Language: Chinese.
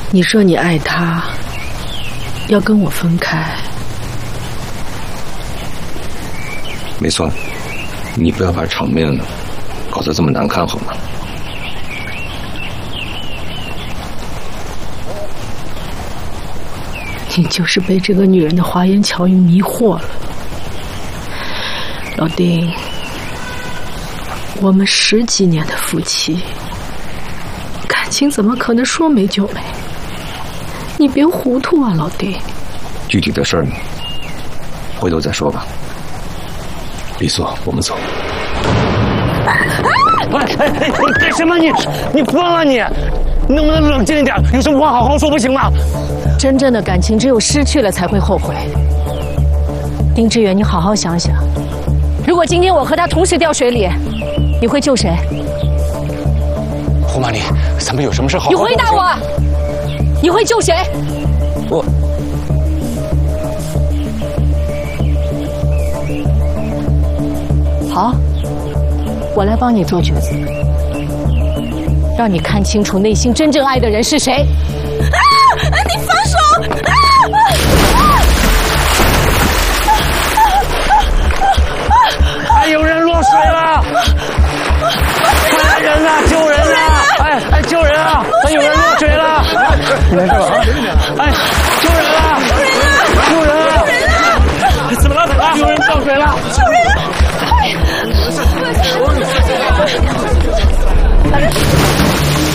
你说你爱他，要跟我分开。 没错，你不要把场面搞得这么难看好吗？ 你就是被这个女人的花言巧语迷惑了，老丁。我们10几年的夫妻，感情怎么可能说没就没？你别糊涂啊，老丁。 具体的事儿呢，回头再说吧。李素，我们走。 你干什么？你疯了你！你能不能冷静一点？有什么话好好说不行吗？ 真正的感情只有失去了才会后悔。丁志远，你好好想想，如果今天我和他同时掉水里，你会救谁？ 胡玛丽，咱们有什么事好好？ 你回答我，你会救谁？ 我。 好，我来帮你做抉择，让你看清楚内心真正爱的人是谁。 你放手！ 有人落水了！快来人啊！救人啊！救人啊！有人落水了！你没事吧？救人啊！救人啊！怎么了？有人掉水了！ 救人！快！